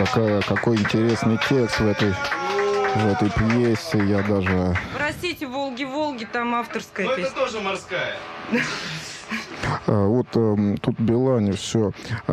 какой интересный текст в этой пьесе. Я даже... Простите, «Волги-Волги», там авторская песня. Это тоже морская. Вот тут Билани все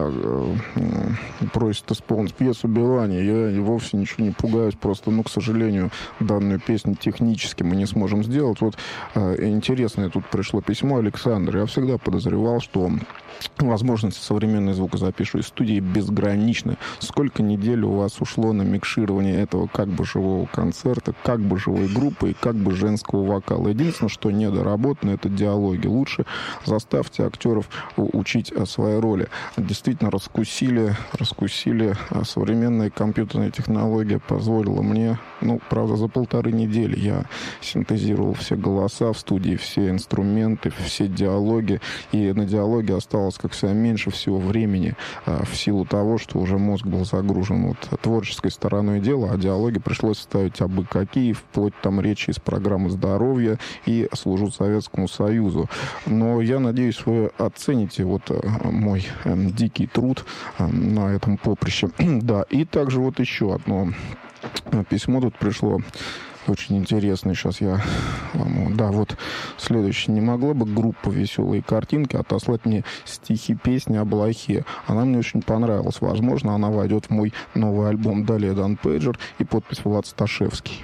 просит исполнить пьесу Билани. Я вовсе ничего не пугаюсь, просто, к сожалению, данную песню технически мы не сможем сделать. Вот интересное тут пришло письмо Александра. Я всегда подозревал, что возможности современной звукозаписывающей студии безграничны. Сколько недель у вас ушло на микширование этого как бы живого концерта, как бы живой группы и как бы женского вокала. Единственное, что недоработано, это диалоги. Лучше заставьте актеров учить свои роли. Действительно, раскусили. Современная компьютерная технология позволила мне, правда, за 1,5 недели я синтезировал все голоса в студии, все инструменты, все диалоги. И на диалоге осталось, как всегда, меньше всего времени в силу того, что уже мозг был загружен творческой стороной дела, а диалоги пришлось ставить абы какие, вплоть там речи из программы «Здоровье» и «Служу Советскому Союзу». Но я надеюсь, вы оцените мой дикий труд на этом поприще. Да, и также еще одно письмо тут пришло. Очень интересно. Сейчас я вам... Да, следующее. Не могла бы группа «Веселые картинки» отослать мне стихи песни о Блохе? Она мне очень понравилась. Возможно, она войдет в мой новый альбом. Далее Дан Пейджер и подпись Влад Сташевский.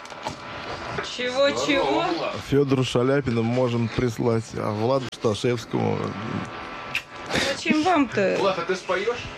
Чего? Федору Шаляпину можем прислать, а Владу Сташевскому... Зачем вам-то? Влад, а ты споешь?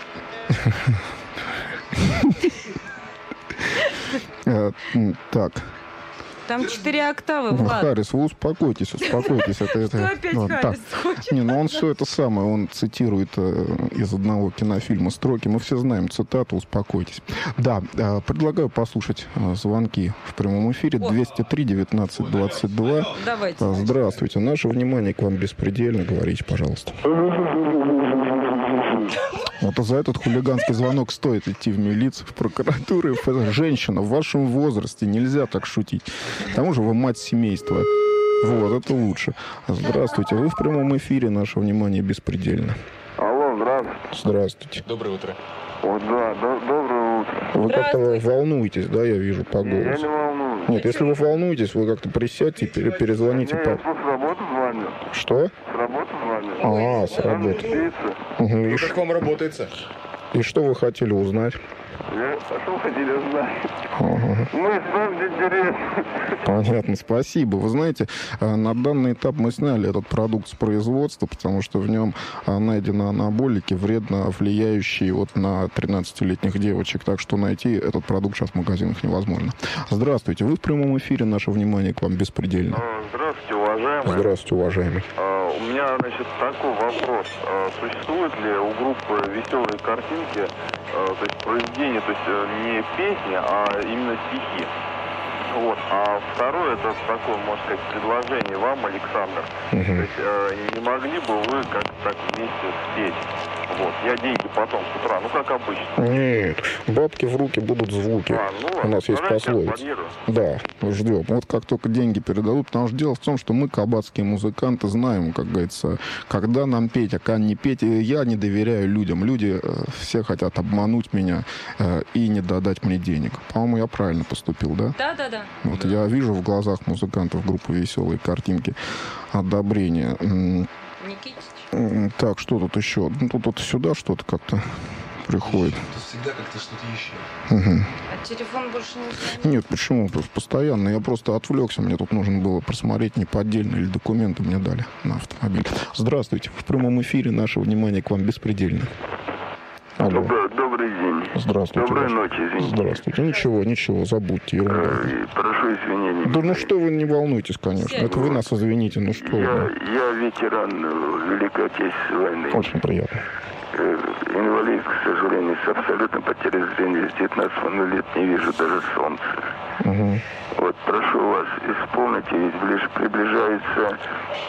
Так. Там 4 октавы, Влад. Харрис, вы успокойтесь. Что опять Харрис хочет? Он все это самое, он цитирует из одного кинофильма строки. Мы все знаем цитату, успокойтесь. Да, предлагаю послушать звонки в прямом эфире. 203-19-22. Давайте. Здравствуйте. Наше внимание к вам беспредельно. Говорите, пожалуйста. За этот хулиганский звонок стоит идти в милицию, в прокуратуру. Женщина, в вашем возрасте нельзя так шутить. К тому же вы мать семейства. Это лучше. Здравствуйте. Вы в прямом эфире. Наше внимание беспредельно. Алло, здравствуйте. Здравствуйте. Доброе утро. Доброе утро. Вы как-то волнуетесь, да, я вижу по голосу? Я не волнуюсь. Нет, если вы волнуетесь, вы как-то присядьте и перезвоните. Я просто с работы звоню. Что? С работы звоню. С работы. Как вам работается? И что вы хотели узнать? Что вы хотели узнать? Мы с вами интересны. Понятно, спасибо. Вы знаете, на данный этап мы сняли этот продукт с производства, потому что в нем найдены анаболики, вредно влияющие на 13-летних девочек. Так что найти этот продукт сейчас в магазинах невозможно. Здравствуйте. Вы в прямом эфире. Наше внимание к вам беспредельно. Здравствуйте, уважаемый. Здравствуйте, уважаемый. У меня, такой вопрос. Существует ли у группы «Веселые картинки» то есть произведение, то есть не песни, а именно стихи? А второе, это такое, можно сказать, предложение вам, Александр. То есть не могли бы вы как-то так вместе спеть? Я деньги потом с утра, как обычно. Нет, бабки в руки будут звуки. У нас есть пословица. Да, ждем. Как только деньги передадут, потому что дело в том, что мы, кабацкие музыканты, знаем, как говорится, когда нам петь, а когда не петь. Я не доверяю людям. Люди все хотят обмануть меня и не додать мне денег. По-моему, я правильно поступил, да? Да. Я вижу в глазах музыкантов группы «Веселые картинки» одобрение. Никитич. Так, что тут еще? Тут сюда что-то как-то приходит. Тут всегда как-то что-то еще. А телефон больше не звонит? Нет, почему? Постоянно. Я просто отвлекся. Мне тут нужно было просмотреть неподдельно или документы мне дали на автомобиль. Здравствуйте. В прямом эфире. Наше внимание к вам беспредельно. Алло. Добрый день. Здравствуйте. Доброй ночи, извините. Здравствуйте. Ничего, забудьте, ерунда. Прошу извинения. Да что вы, не волнуйтесь, конечно. Это вы нас извините, что вы. Я ветеран Великой Отечественной войны. Очень приятно. Инвалид, к сожалению, с абсолютной потерей зрения. С 19 лет не вижу даже солнца. Прошу вас, исполните, ведь приближается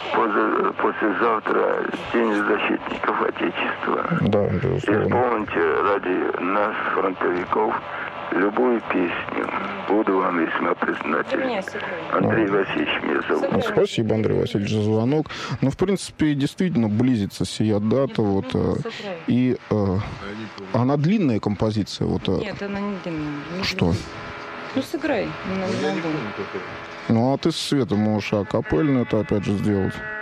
послезавтра День защитников Отечества. Да, безусловно. Исполните ради нас, фронтовиков, Любую песню. Буду вам весьма Ты признателен. меня сыграй. Андрей Васильевич меня зовут. Ну, спасибо, Андрей Васильевич, за звонок. Ну, в принципе, действительно близится сия дата. Вот, Сыграй. и она длинная композиция. Вот, Нет, она не длинная. Не что? длинная. Ну, сыграй. Не могу. Ну, а ты с Светой можешь акапельно это опять же сделать.